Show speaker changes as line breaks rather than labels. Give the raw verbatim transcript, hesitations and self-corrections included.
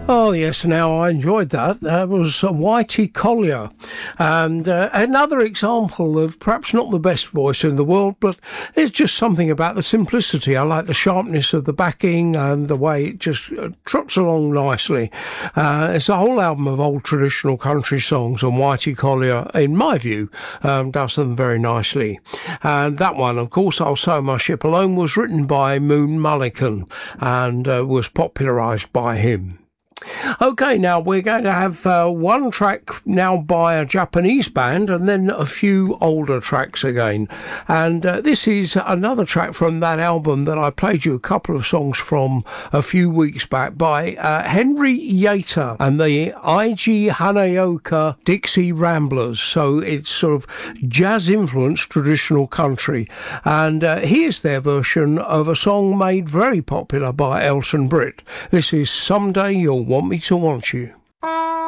Oh yes, now I enjoyed that. That was uh, Whitey Collier, and uh, another example of perhaps not the best voice in the world, but it's just something about the simplicity. I like the sharpness of the backing and the way it just uh, trots along nicely. Uh, it's a whole album of old traditional country songs, and Whitey Collier, in my view, um, does them very nicely. And that one, of course, I'll Sail My Ship Alone, was written by Moon Mullican and uh, was popularised by him. Okay, now we're going to have uh, one track now by a Japanese band and then a few older tracks again. And uh, this is another track from that album that I played you a couple of songs from a few weeks back by uh, Henry Yater and the Eiji Hanaoka Dixie Ramblers. So it's sort of jazz-influenced traditional country. And uh, here's their version of a song made very popular by Elton Britt. This is Someday You'll Want Me to Want You.